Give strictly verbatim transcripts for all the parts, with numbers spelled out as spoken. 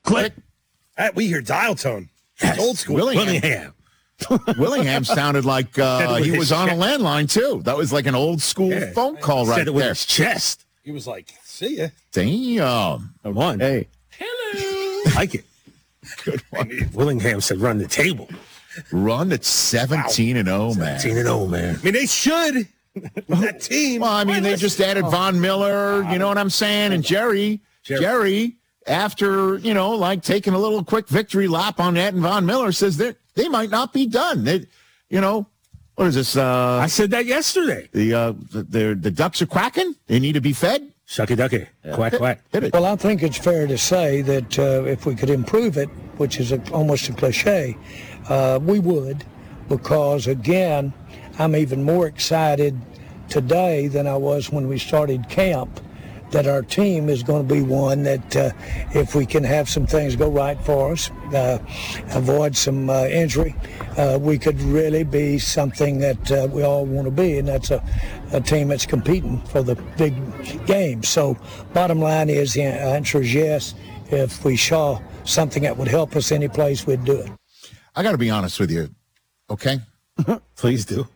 Click. Uh, we hear dial tone. Yes. Old school. Willingham. Willingham sounded like uh, he was on a chest. landline, too. That was like an old school Yeah. phone call right Said it with there. his chest. He was like, see ya. Damn. Come on. Hey. Hello. Like it. Good one. Willingham said run the table. Run at seventeen and oh, man. seventeen and oh, man. I mean, they should. With that team. Well, I mean, they just added Von Miller, you know what I'm saying? And Jerry, Jerry. Jerry, after, you know, like taking a little quick victory lap on that, and Von Miller says that they might not be done. They, you know, what is this? Uh, I said that yesterday. the, uh, the, the, the ducks are quacking. They need to be fed. Shucky ducky. Quack, quack. Hit it. Well, I think it's fair to say that uh, if we could improve it, which is a, almost a cliche, uh, we would, because, again, I'm even more excited today than I was when we started camp that our team is going to be one that uh, if we can have some things go right for us, uh, avoid some uh, injury, uh, we could really be something that uh, we all want to be, and that's a, a team that's competing for the big game. So bottom line is the answer is yes. If we saw something that would help us any place, we'd do it. I got to be honest with you, okay? Please do.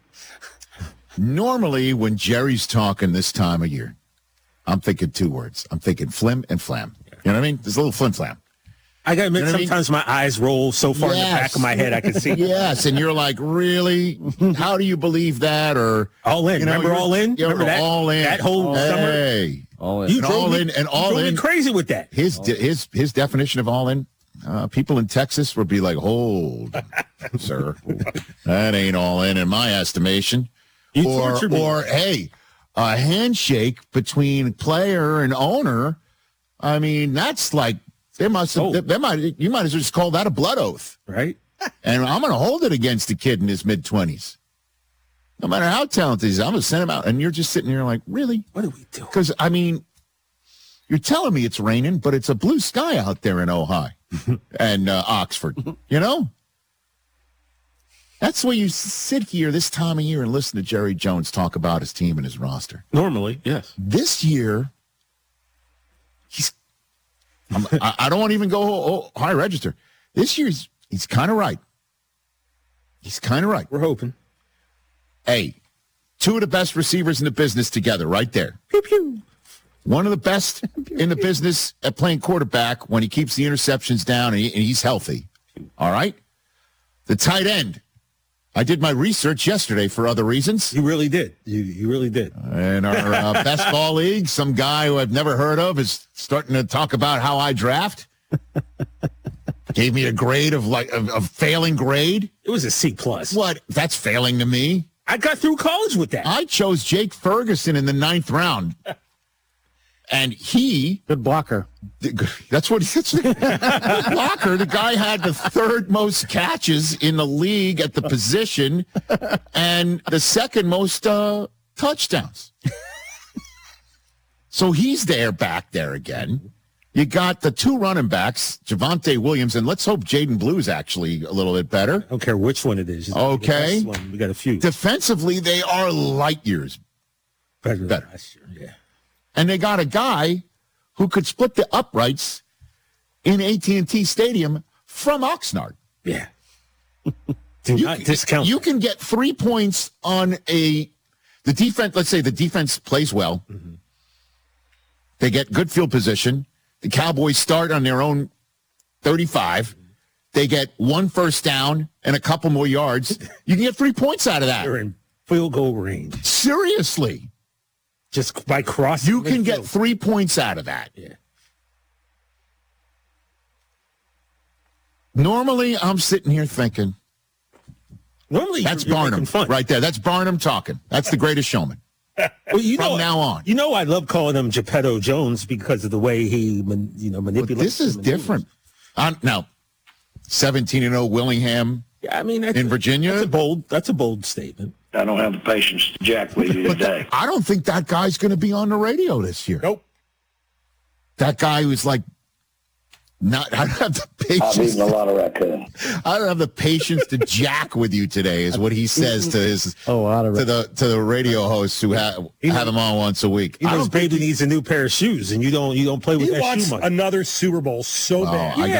Normally, when Jerry's talking this time of year, I'm thinking two words. I'm thinking flim and flam. You know what I mean? There's a little flim flam. I got to admit, You know what I mean? sometimes my eyes roll so far in the back of my head I can see. Yes, and you're like, really? How do you believe that? Or All in. you know, Remember you're- All In? you're Remember that? All in. That whole summer? Hey. All in. You And drove all me- in and you all drove me in. crazy with that. His his his definition of all in. Uh, people in Texas would be like, hold, sir, that ain't all in in my estimation. You or tortured me. or hey, a handshake between player and owner. I mean, that's like they must have. Oh. They, they might. You might as well just call that a blood oath. Right? And I'm going to hold it against a kid in his mid twenties. No matter how talented he is, I'm going to send him out. And you're just sitting here like, really? What do we do? Because, I mean, you're telling me it's raining, but it's a blue sky out there in Ojai and uh, Oxford, you know? That's where you sit here this time of year and listen to Jerry Jones talk about his team and his roster. Normally, yes. This year, he's, I'm, I, I don't want to even go oh, high register. This year, he's, he's kind of right. He's kind of right. We're hoping. Hey, two of the best receivers in the business together right there. Pew, pew. One of the best in the business at playing quarterback when he keeps the interceptions down and, he, and he's healthy. All right? The tight end. I did my research yesterday for other reasons. You really did. You you really did. In our uh, best ball league, some guy who I've never heard of is starting to talk about how I draft. Gave me a grade of like a, a failing grade. It was a C plus. What? That's failing to me. I got through college with that. I chose Jake Ferguson in the ninth round. And he, Good blocker. that's what he's blocker. The guy had the third most catches in the league at the position and the second most uh, touchdowns. So he's there back there again. You got the two running backs, Javonte Williams, and let's hope Jaden Blue is actually a little bit better. I don't care which one it is. It's Okay. the best one. We got a few. Defensively, they are light years. better than better. last year. Yeah. And they got a guy who could split the uprights in A T and T Stadium from Oxnard. Yeah. Do You not can- discount. You can get three points on a the defense. Let's say the defense plays well. Mm-hmm. They get good field position. The Cowboys start on their own thirty-five. They get one first down and a couple more yards. You can get three points out of that. You're in field goal range. Seriously. Just by crossing. You can get midfield. three points out of that. Yeah. Normally, I'm sitting here thinking, Normally, that's you're, you're Barnum making fun. right there. That's Barnum talking. That's the greatest showman. Well, you From know, now on. You know, I love calling him Geppetto Jones because of the way he, man- you know, But manipulates. this is the maneuvers. different. Uh, now, seventeen and oh Willingham. Yeah, I mean, that's, In Virginia? that's a bold. That's a bold statement. I don't have the patience to jack with you But today. I don't think that guy's going to be on the radio this year. Nope. That guy who's like, not. I don't have the I've patience. eaten a lot of raccoon. I don't have the patience to jack with you today. Is what he says to his Oh, out of to the to the radio hosts who have have him on once a week. He I knows don't think baby needs a new pair of shoes, and you don't. You don't play with He that wants shoe money. another Super Bowl so Oh, bad. I